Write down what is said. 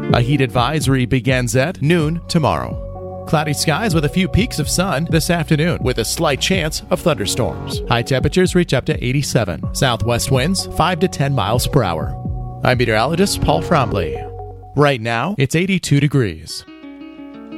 A heat advisory begins at noon tomorrow. Cloudy skies with a few peaks of sun this afternoon with a slight chance of thunderstorms. High temperatures reach up to 87. Southwest winds 5 to 10 miles per hour. I'm meteorologist Paul Frombley. Right now, it's 82 degrees.